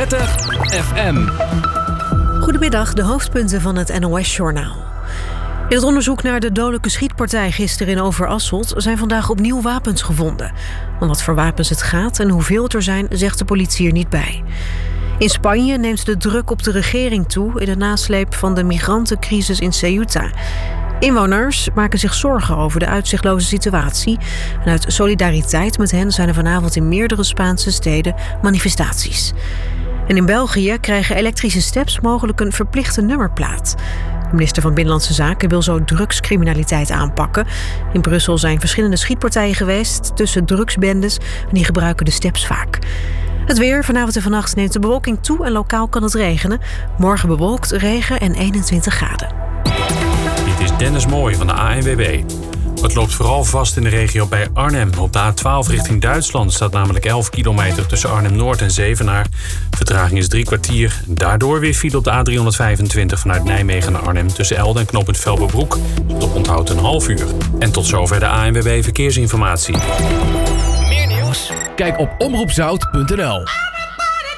30 FM. Goedemiddag, de hoofdpunten van het NOS-journaal. In het onderzoek naar de dodelijke schietpartij gisteren in Overasselt zijn vandaag opnieuw wapens gevonden. Om wat voor wapens het gaat en hoeveel het er zijn, zegt de politie er niet bij. In Spanje neemt de druk op de regering toe in de nasleep van de migrantencrisis in Ceuta. Inwoners maken zich zorgen over de uitzichtloze situatie. En uit solidariteit met hen zijn er vanavond in meerdere Spaanse steden manifestaties. En in België krijgen elektrische steps mogelijk een verplichte nummerplaat. De minister van Binnenlandse Zaken wil zo drugscriminaliteit aanpakken. In Brussel zijn verschillende schietpartijen geweest tussen drugsbendes en die gebruiken de steps vaak. Het weer, vanavond en vannacht neemt de bewolking toe en lokaal kan het regenen. Morgen bewolkt, regen en 21 graden. Dit is Dennis Mooij van de ANWB. Het loopt vooral vast in de regio bij Arnhem. Op de A12 richting Duitsland staat namelijk 11 kilometer tussen Arnhem-Noord en Zevenaar. Vertraging is 3 kwartier. Daardoor weer file op de A325 vanuit Nijmegen naar Arnhem tussen Elden en knooppunt Velperbroek. Dat onthoudt een half uur. En tot zover de ANWB Verkeersinformatie. Meer nieuws? Kijk op omroepzout.nl.